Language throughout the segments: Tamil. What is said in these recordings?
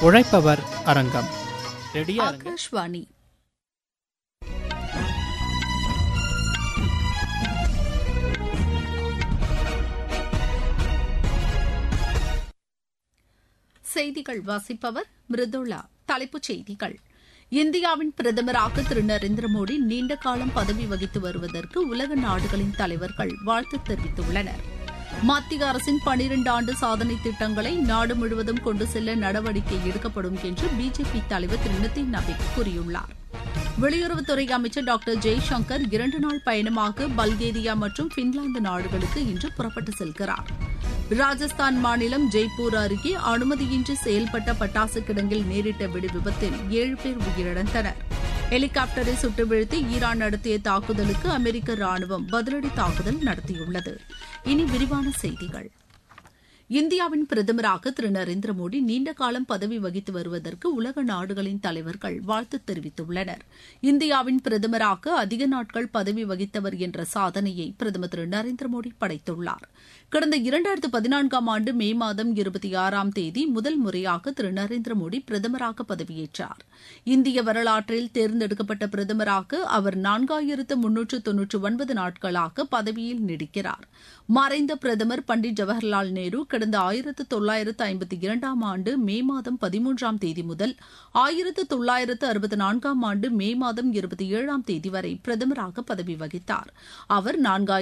உழைப்பவர் அரங்கம். ரெடியா? ஆகாஷ்வாணி. செய்திகள் வாசிப்பவர் மிருதுளா. தலைப்புச் செய்திகள்: இந்தியாவின் பிரதமராக திரு நரேந்திர மோடி நீண்ட காலம் பதவி வகித்து வருவதற்கு உலக நாடுகளின் தலைவர்கள் வாழ்த்து தெரிவித்துள்ளனர். மத்திய அரசின் 12 ஆண்டு சாதனை திட்டங்களை நாடு முழுவதும் கொண்டு செல்ல நடவடிக்கை எடுக்கப்படும் என்று பிஜேபி தலைவர் திரு நிதின் நவீன் கூறியுள்ளார். வெளியுறவுத்துறை அமைச்சர் டாக்டர் ஜெய்சங்கர் 2 நாள் பயணமாக பல்கேரியா மற்றும் பின்லாந்து நாடுகளுக்கு இன்று புறப்பட்டு செல்கிறார். ராஜஸ்தான் மாநிலம் ஜெய்ப்பூர் அருகே அனுமதியின்றி செயல்பட்ட பட்டாசு கிடங்கில் நேரிட்ட வெடி விபத்தில் 7 பேர் உயிரிழந்தனர். ஹெலிகாப்டரை சுட்டு வீழ்த்தி ஈரான் நடத்திய தாக்குதலுக்கு அமெரிக்க ராணுவம் பதிலடி தாக்குதல் நடத்தியுள்ளது. இனி விரிவான செய்திகள். இந்தியாவின் பிரதமராக திரு நரேந்திர மோடி நீண்ட காலம் பதவி வகித்து வருவதற்கு உலக நாடுகளின் தலைவர்கள் வாழ்த்து தெரிவித்துள்ளனர். இந்தியாவின் பிரதமராக அதிக நாட்கள் பதவி வகித்தவர் என்ற சாதனையை பிரதமர் திரு நரேந்திர மோடி படைத்துள்ளார். கடந்த 2014ஆம் ஆண்டு மே மாதம் 26ஆம் தேதி முதல் முறையாக திரு நரேந்திர மோடி பிரதமராக பதவியேற்றார். இந்திய வரலாற்றில் தேர்ந்தெடுக்கப்பட்ட பிரதமராக அவர் 4399 நாட்களாக பதவியில் நீடிக்கிறார். மறைந்த பிரதமர் பண்டிட் ஜவஹர்லால் நேரு கடந்த 1952ஆம் ஆண்டு மே மாதம் 13ஆம் தேதி முதல் 1964ஆம் ஆண்டு மே மாதம் 27ஆம் தேதி வரை பிரதமராக பதவி வகித்தார். அவர்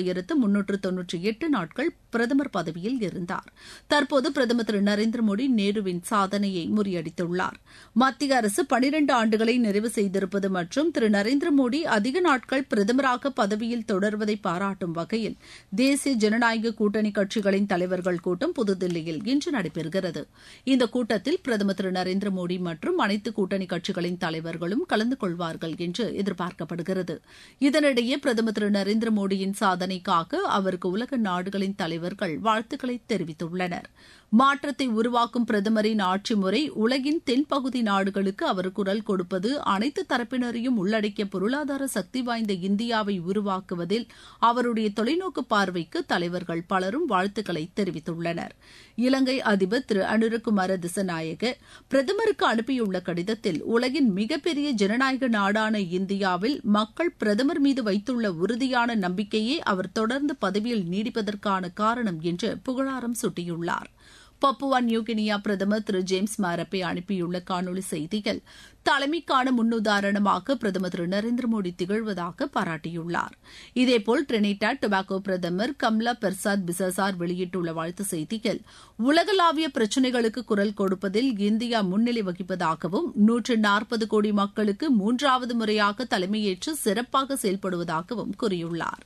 4398 நாட்கள் பிரதமர் பதவியில் இருந்தார். தற்போது பிரதமர் திரு நரேந்திர மோடி நேருவின் சாதனையை முறியடித்துள்ளார். மத்திய அரசு 12 ஆண்டுகளை நிறைவு செய்திருப்பது மற்றும் திரு நரேந்திர மோடி அதிக நாட்கள் பிரதமராக பதவியில் தொடர்வதை பாராட்டும் வகையில் தேசிய ஜனநாயக கூட்டணி கட்சிகளின் தலைவர்கள் கூட்டம் புதுதில்லியில் இன்று நடைபெறுகிறது. இந்த கூட்டத்தில் பிரதமர் திரு நரேந்திர மோடி மற்றும் அனைத்து கூட்டணி கட்சிகளின் தலைவர்களும் கலந்து கொள்வார்கள் என்று எதிர்பார்க்கப்படுகிறது. இதனிடையே பிரதமர் திரு நரேந்திர மோடியின் சாதனைக்காக அவருக்கு உலக நாடுகளின் தலைவர்கள் வாழ்த்துக்களை தெரிவித்துள்ளனர். மாற்றத்தை உருவாக்கும் பிரதமரின் ஆட்சி முறை உலகின் தென்பகுதி நாடுகளுக்கு அவர் குரல் கொடுப்பது, அனைத்து தரப்பினரையும் உள்ளடக்கிய பொருளாதார சக்தி வாய்ந்த இந்தியாவை உருவாக்குவதில் அவருடைய தொலைநோக்கு பார்வைக்கு தலைவர்கள் பலரும் வாழ்த்துக்களை தெரிவித்துள்ளனர். இலங்கை அதிபர் திரு அனுரகுமார திசநாயக பிரதமருக்கு அனுப்பியுள்ள கடிதத்தில் உலகின் மிகப்பெரிய ஜனநாயக நாடான இந்தியாவில் மக்கள் பிரதமர் மீது வைத்துள்ள உறுதியான நம்பிக்கையே அவர் தொடர்ந்து பதவியில் நீடிப்பதற்கான காரணம் என்று புகழாரம் சூட்டியுள்ளார். பப்புவா நியூகினியா பிரதமர் திரு ஜேம்ஸ் மாரப்பே அனுப்பியுள்ள காணொலி செய்தியில் தலைமைக்கான முன்னுதாரணமாக பிரதமர் திரு நரேந்திர மோடி திகழ்வதாக பாராட்டியுள்ளார். இதேபோல் டிரினிடாட் டொபாகோ பிரதமர் கம்லா பெர்சாத் பிசசார் வெளியிட்டுள்ள வாழ்த்து செய்தியில் உலகளாவிய பிரச்சினைகளுக்கு குரல் கொடுப்பதில் இந்தியா முன்னிலை வகிப்பதாகவும் 140 கோடி மக்களுக்கு 3வது முறையாக தலைமையேற்று சிறப்பாக செயல்படுவதாகவும் கூறியுள்ளார்.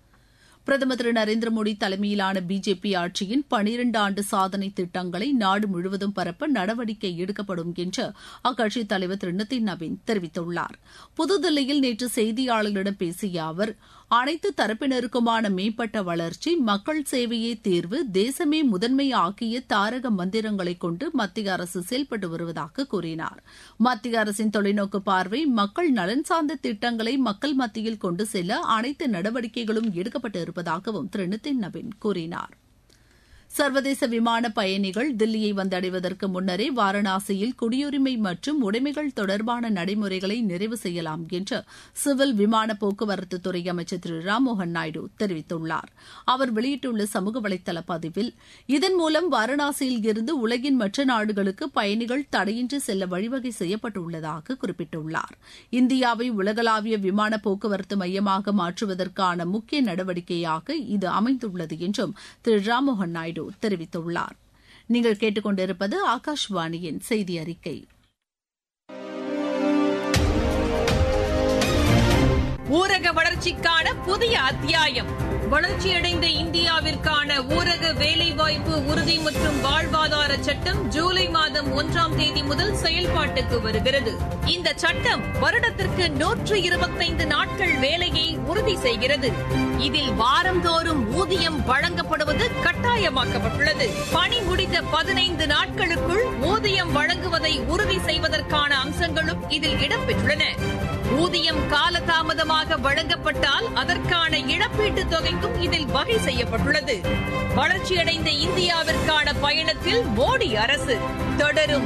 பிரதமர் திரு நரேந்திர மோடி தலைமையிலான பிஜேபி ஆட்சியின் 12 ஆண்டு சாதனை திட்டங்களை நாடு முழுவதும் பரப்ப நடவடிக்கை எடுக்கப்படும் என்று அக்கட்சித் தலைவர் திரு நிதின் நவீன் தெரிவித்துள்ளார். புதுதில்லியில் நேற்று செய்தியாளர்களிடம் பேசிய அவர், அனைத்து தரப்பினருக்குமான மேம்பட்ட வளர்ச்சி, மக்கள் சேவையே தீர்வு, தேசமே முதன்மை ஆகிய தாரக மந்திரங்களை கொண்டு மத்திய அரசு செயல்பட்டு வருவதாக கூறினார். மத்திய அரசின் தொலைநோக்கு பார்வை, மக்கள் நலன் சார்ந்த திட்டங்களை மக்கள் மத்தியில் கொண்டு செல்ல அனைத்து நடவடிக்கைகளும் எடுக்கப்பட்டு இருப்பதாகவும் திரு நிதின் நவீன் கூறினார். சர்வதேச விமான பயணிகள் தில்லியை வந்தடைவதற்கு முன்னரே வாரணாசியில் குடியுரிமை மற்றும் உடைமைகள் தொடர்பான நடைமுறைகளை நிறைவு செய்யலாம் என்று சிவில் விமான போக்குவரத்து துறை அமைச்சர் திரு ராம்மோகன் நாயுடு தெரிவித்துள்ளார். அவர் வெளியிட்டுள்ள சமூக வலைதள பதிவில், இதன் மூலம் வாரணாசியில் இருந்து உலகின் மற்ற நாடுகளுக்கு பயணிகள் தடையின்றி செல்ல வழிவகை செய்யப்பட்டுள்ளதாக குறிப்பிட்டுள்ளார். இந்தியாவை உலகளாவிய விமான போக்குவரத்து மையமாக மாற்றுவதற்கான முக்கிய நடவடிக்கையாக இது அமைந்துள்ளது என்றும் திரு ராம்மோகன் நாயுடு தெரிவித்துள்ளார். நீங்கள் கேட்டுக்கொண்டிருப்பது ஆகாஷ்வாணியின் செய்தி அறிக்கை. ஊரக வளர்ச்சிக்கான புதிய அத்தியாயம். வளர்ச்சியடைந்த இந்தியாவிற்கான ஊரக வேலைவாய்ப்பு உறுதி மற்றும் வாழ்வாதார சட்டம் ஜூலை மாதம் 1ஆம் தேதி முதல் செயல்பாட்டுக்கு வருகிறது. இந்த சட்டம் வருடத்திற்கு 125 நாட்கள் வேலையை உறுதி செய்கிறது. இதில் வாரந்தோறும் ஊதியம் வழங்கப்படுவது கட்டாயமாக்கப்பட்டுள்ளது. பணி முடிந்த 15 நாட்களுக்குள் ஊதியம் வழங்குவதை உறுதி செய்வதற்கான அம்சங்களும் இதில் இடம்பெற்றுள்ளன. ஊதியம் காலதாமதமாக வழங்கப்பட்டால் அதற்கான இழப்பீட்டுத் தொகைக்கும் இதில் வகை செய்யப்பட்டுள்ளது. வளர்ச்சியடைந்த இந்தியாவிற்கான பயணத்தில் மோடி அரசு தொடரும்